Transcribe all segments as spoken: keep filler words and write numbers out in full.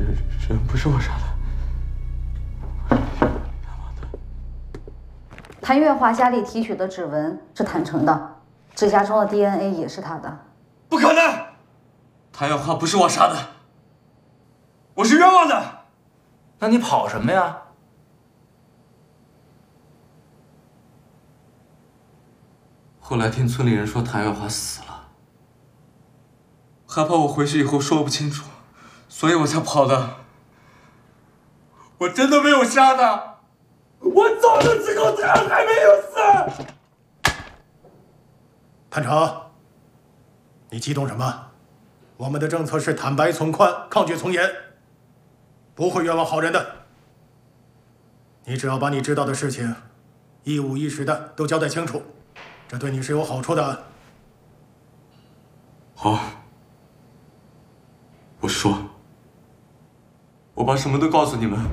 人不是我杀的。 谭月华家里提取的指纹是坦诚的，指甲中的 D N A 也是他的。 不可能！谭月华不是我杀的，我是冤枉的。 那你跑什么呀？ 后来听村里人说谭月华死了，害怕我回去以后说不清楚，所以我才跑的。我真的没有杀他，我走的时候他还没有死。 谭成，你激动什么？我们的政策是坦白从宽，抗拒从严，不会冤枉好人的。你只要把你知道的事情一五一十的都交代清楚，这对你是有好处的。 好，我说，我把什么都告诉你们。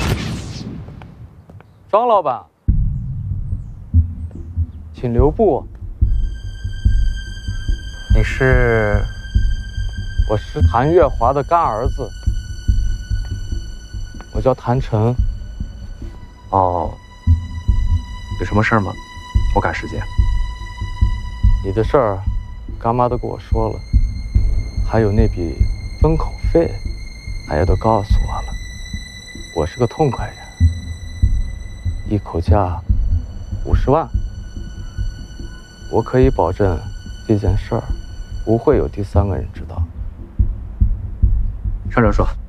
张老板，请留步。你是？我是谭月华的干儿子，我叫谭成。 哦，有什么事儿吗？我赶时间。 你的事儿，干妈都跟我说了，还有那笔封口费，她也都告诉我了。我是个痛快人，一口价五十万，我可以保证这件事儿不会有第三个人知道。 上车说。